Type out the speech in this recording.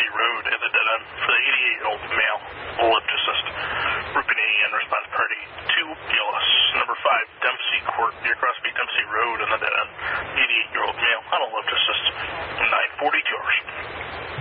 Dempsey Road at the dead end for the 88-year-old male ellipticist. Route and response party 2 ELS. Number 5, Dempsey Court near Crosby Dempsey Road in the dead end.